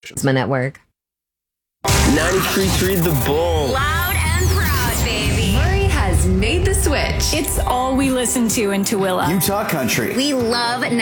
It's my network. 93.3 The Bull. Loud and proud, baby. Murray has made the switch. It's all we listen to in Tooele. Utah Country. We love